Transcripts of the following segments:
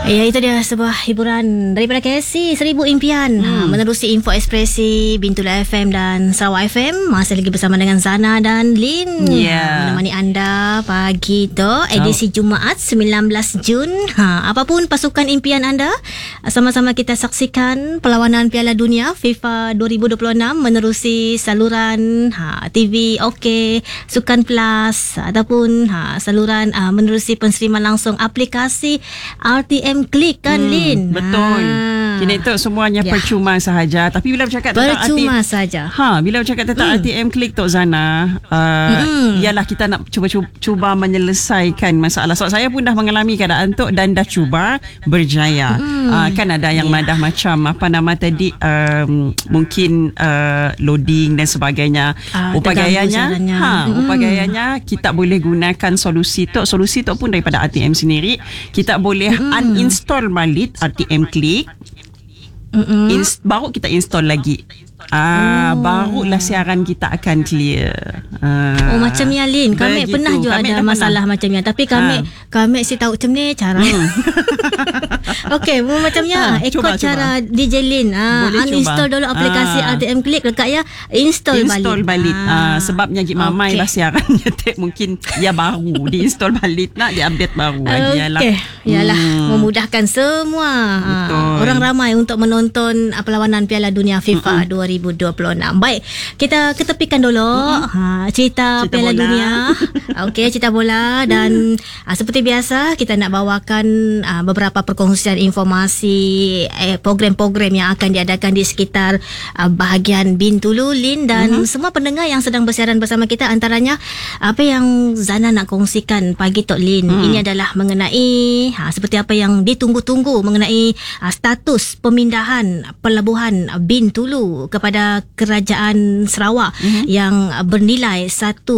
Ya, itu dia sebuah hiburan daripada KSC 1000 Impian. Menerusi info ekspresi Bintulu FM dan Sarawak FM. Masih lagi bersama dengan Zana dan Lin. Menemani anda pagi tu, edisi Jumaat 19 Jun. Apapun pasukan impian anda, sama-sama kita saksikan perlawanan Piala Dunia FIFA 2026 menerusi saluran TV OK, Sukan Plus ataupun saluran menerusi penseriman langsung aplikasi RTM Klik kan, Lin? Betul. Kini itu semuanya percuma sahaja. Tapi bila bercakap tentang percuma saja. Bila bercakap tentang RTM Klik Tok Zana, ialah kita nak cuba menyelesaikan masalah. So saya pun dah mengalami keadaan tu dan dah cuba berjaya. Kan ada yang madah macam apa nama tadi, mungkin loading dan sebagainya. Upagayanya kita boleh gunakan solusi tu pun daripada RTM sendiri. Kita boleh uninstall balik RTM Klik. Baru kita install lagi. Barulah siaran kita akan clear. Macam ni, Lin. Kami pernah juga ada masalah macam ni. Tapi kami si tahu macam ni cara. Okey, macam ni ikut cara DJ Lin. Uninstall dulu aplikasi RTM Klik, dekat ya install balik. Sebabnya Gik Mamai lah siarannya mungkin ya baru diinstall balik, nak di-update baru lagi. Yalah, memudahkan semua orang ramai untuk menonton perlawanan Piala Dunia FIFA 2026. Baik, kita ketepikan dulu cerita Piala Dunia. Okey, cerita bola. Dan seperti biasa kita nak bawakan beberapa perkongsian informasi program-program yang akan diadakan di sekitar bahagian Bintulu, Lin, dan semua pendengar yang sedang bersiaran bersama kita. Antaranya apa yang Zana nak kongsikan pagi Tok Lin, ini adalah mengenai seperti apa yang ditunggu-tunggu mengenai status pemindahan pelabuhan Bintulu kepada Kerajaan Sarawak yang bernilai 1.8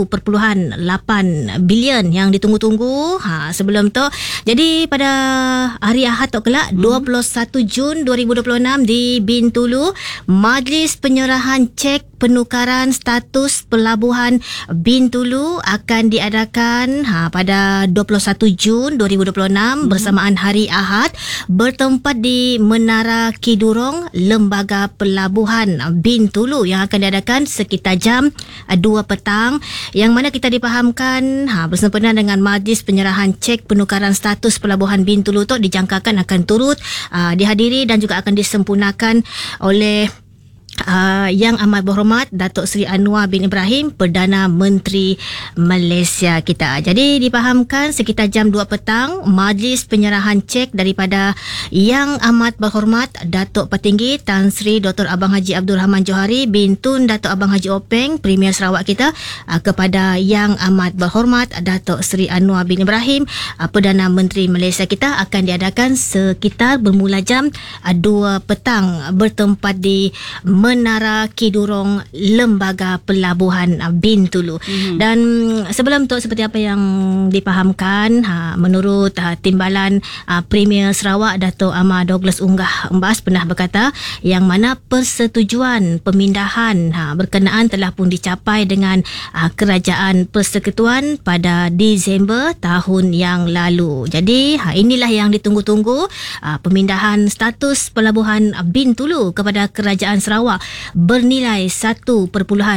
bilion yang ditunggu-tunggu sebelum tu. Jadi pada hari Ahad tu kelak 21 Jun 2026 di Bintulu, Majlis Penyerahan Cek Penukaran Status Pelabuhan Bintulu akan diadakan pada 21 Jun 2026 bersamaan hari Ahad, bertempat di Menara Kidurong, Lembaga Pelabuhan Bintulu, yang akan diadakan sekitar jam 2 petang, yang mana kita dipahamkan bersempena dengan Majlis Penyerahan Cek Penukaran Status Pelabuhan Bintulu tu dijangkakan akan turut dihadiri dan juga akan disempurnakan oleh Yang Amat Berhormat Datuk Seri Anwar bin Ibrahim, Perdana Menteri Malaysia kita. Jadi dipahamkan sekitar jam 2 petang, Majlis Penyerahan Cek daripada Yang Amat Berhormat Datuk Petinggi Tan Sri Dr. Abang Haji Abdul Rahman Johari bin Tun Datuk Abang Haji Openg, Premier Sarawak kita, kepada Yang Amat Berhormat Datuk Seri Anwar bin Ibrahim, Perdana Menteri Malaysia kita, akan diadakan sekitar bermula jam 2 petang bertempat di Menara Kidurong, Lembaga Pelabuhan Bintulu. Dan sebelum tu, seperti apa yang dipahamkan, menurut Timbalan Premier Sarawak Dato' Amar Douglas Unggah Embas pernah berkata yang mana persetujuan pemindahan berkenaan telah pun dicapai dengan Kerajaan Persekutuan pada Disember tahun yang lalu. Jadi inilah yang ditunggu-tunggu, pemindahan status Pelabuhan Bintulu kepada Kerajaan Sarawak bernilai 1.8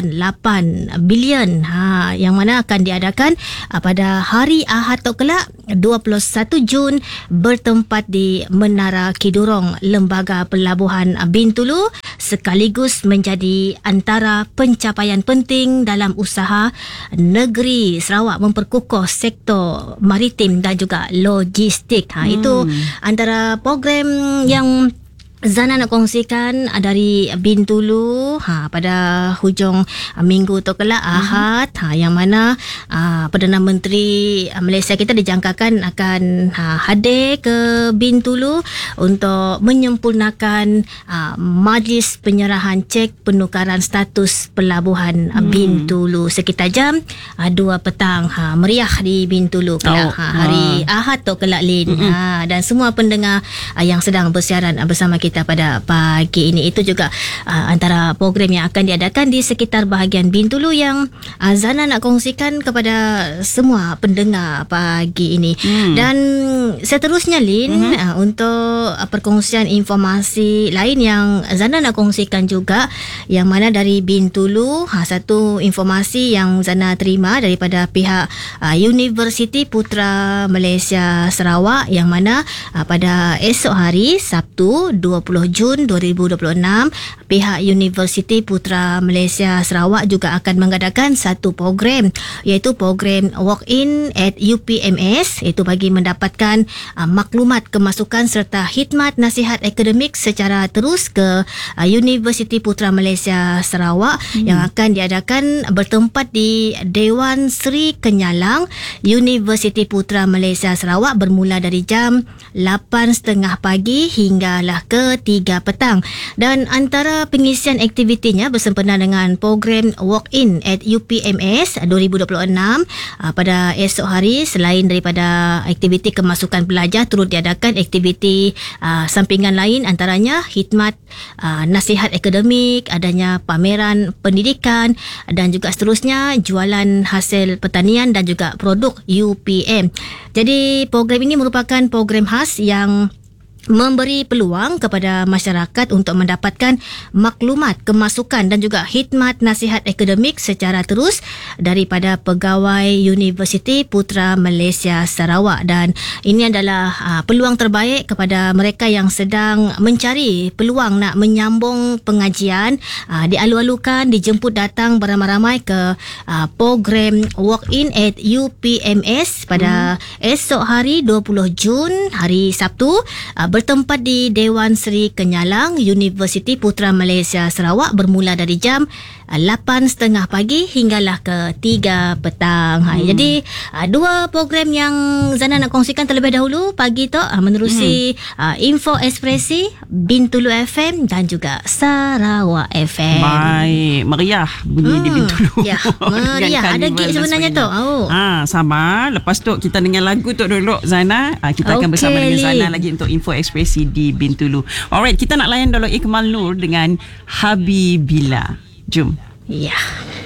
bilion yang mana akan diadakan pada hari Ahad tu kelak 21 Jun bertempat di Menara Kidurong, Lembaga Pelabuhan Bintulu, sekaligus menjadi antara pencapaian penting dalam usaha negeri Sarawak memperkukuh sektor maritim dan juga logistik. Itu antara program yang Zana nak kongsikan dari Bintulu pada hujung minggu tu kelak Ahad, yang mana Perdana Menteri Malaysia kita dijangkakan akan hadir ke Bintulu untuk menyempurnakan Majlis Penyerahan Cek Penukaran Status Pelabuhan Bintulu sekitar jam 2 petang. Meriah di Bintulu kelak hari Ahad tu kelak, Lin. Dan semua pendengar yang sedang bersiaran bersama kita kita pada pagi ini. Itu juga antara program yang akan diadakan di sekitar bahagian Bintulu yang Zana nak kongsikan kepada semua pendengar pagi ini. Dan seterusnya Lin, untuk perkongsian informasi lain yang Zana nak kongsikan juga, yang mana dari Bintulu, satu informasi yang Zana terima daripada pihak Universiti Putra Malaysia Sarawak, yang mana pada esok hari Sabtu 20 Jun 2026 pihak Universiti Putra Malaysia Sarawak juga akan mengadakan satu program, iaitu program Walk-in at UPMS, iaitu bagi mendapatkan maklumat kemasukan serta khidmat nasihat akademik secara terus ke Universiti Putra Malaysia Sarawak yang akan diadakan bertempat di Dewan Seri Kenyalang Universiti Putra Malaysia Sarawak bermula dari jam 8.30 pagi hinggalah ke 3 petang. Dan antara pengisian aktivitinya bersempena dengan program Walk-in at UPMS 2026 pada esok hari, selain daripada aktiviti kemasukan pelajar, turut diadakan aktiviti sampingan lain, antaranya khidmat nasihat akademik, adanya pameran pendidikan dan juga seterusnya jualan hasil pertanian dan juga produk UPM. Jadi program ini merupakan program khas yang memberi peluang kepada masyarakat untuk mendapatkan maklumat kemasukan dan juga khidmat nasihat akademik secara terus daripada pegawai Universiti Putra Malaysia Sarawak. Dan ini adalah peluang terbaik kepada mereka yang sedang mencari peluang nak menyambung pengajian, dialu-alukan dijemput datang beramai-ramai ke program Walk-in at UPMS pada esok hari 20 Jun hari Sabtu, bertempat di Dewan Seri Kenyalang Universiti Putra Malaysia Sarawak bermula dari jam 8.30 pagi hinggalah ke 3 petang. Jadi dua program yang Zana nak kongsikan terlebih dahulu pagi tu menerusi Info Ekspresi, Bintulu FM dan juga Sarawak FM. Baik, meriah bunyi di Bintulu. Ya, meriah. Ada gig sebenarnya tu. Sama. Lepas tu kita dengar lagu tu dulu Zana. Kita akan bersama dengan Zana lagi untuk Info Ekspresi di Bintulu. Alright, kita nak layan dulu Ikmal Nur dengan Habibila. Jom. Ya.